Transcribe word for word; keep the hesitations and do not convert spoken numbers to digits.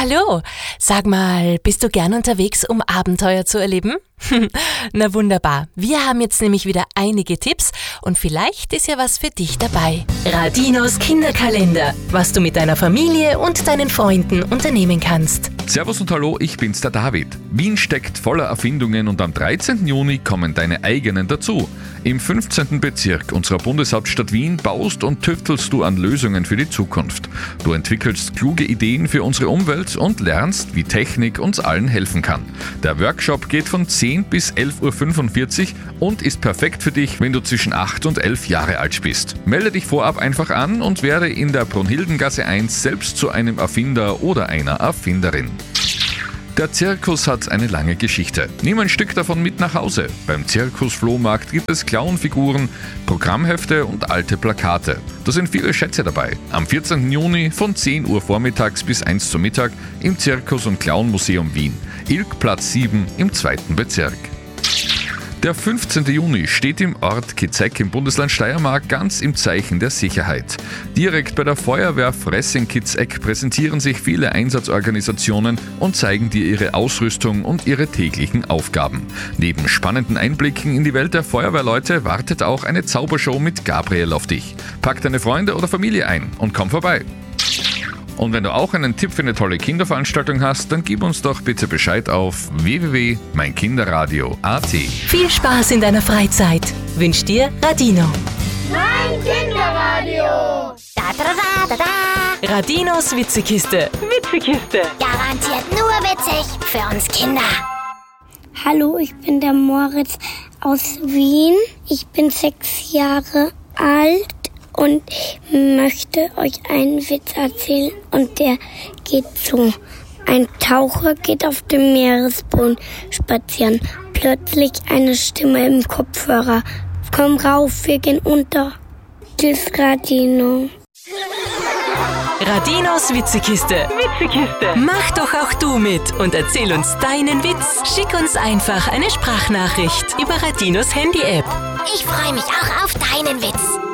Hallo, sag mal, bist du gern unterwegs, um Abenteuer zu erleben? Na wunderbar, wir haben jetzt nämlich wieder einige Tipps und vielleicht ist ja was für dich dabei. Radinos Kinderkalender, was du mit deiner Familie und deinen Freunden unternehmen kannst. Servus und hallo, ich bin's, der David. Wien steckt voller Erfindungen und am dreizehnten Juni kommen deine eigenen dazu. Im fünfzehnten Bezirk unserer Bundeshauptstadt Wien baust und tüftelst du an Lösungen für die Zukunft. Du entwickelst kluge Ideen für unsere Umwelt und lernst, wie Technik uns allen helfen kann. Der Workshop geht von zehn bis elf Uhr fünfundvierzig und ist perfekt für dich, wenn du zwischen acht und elf Jahre alt bist. Melde dich vorab einfach an und werde in der Brunhildengasse eins selbst zu einem Erfinder oder einer Erfinderin. Der Zirkus hat eine lange Geschichte. Nimm ein Stück davon mit nach Hause. Beim Zirkus-Flohmarkt gibt es Clownfiguren, Programmhefte und alte Plakate. Da sind viele Schätze dabei. Am vierzehnten Juni von zehn Uhr vormittags bis eins zum Mittag im Zirkus- und Clownmuseum Wien. Ilkplatz sieben im zweiten Bezirk. Der fünfzehnten Juni steht im Ort Kizeck im Bundesland Steiermark ganz im Zeichen der Sicherheit. Direkt bei der Feuerwehr Fressing Kizeck präsentieren sich viele Einsatzorganisationen und zeigen dir ihre Ausrüstung und ihre täglichen Aufgaben. Neben spannenden Einblicken in die Welt der Feuerwehrleute wartet auch eine Zaubershow mit Gabriel auf dich. Pack deine Freunde oder Familie ein und komm vorbei. Und wenn du auch einen Tipp für eine tolle Kinderveranstaltung hast, dann gib uns doch bitte Bescheid auf w w w punkt mein kinderradio punkt a t. Viel Spaß in deiner Freizeit wünscht dir Radino. Mein Kinderradio. Da, da, da, da, da. Radinos Witzekiste. Witzekiste. Garantiert nur witzig für uns Kinder. Hallo, ich bin der Moritz aus Wien. Ich bin sechs Jahre alt und möchte euch einen Witz erzählen. Und der geht so. Ein Taucher geht auf dem Meeresboden spazieren. Plötzlich eine Stimme im Kopfhörer. Komm rauf, wir gehen unter. Tschüss, Radino. Radinos Witzekiste. Witzekiste. Mach doch auch du mit und erzähl uns deinen Witz. Schick uns einfach eine Sprachnachricht über Radinos Handy-App. Ich freue mich auch auf deinen Witz.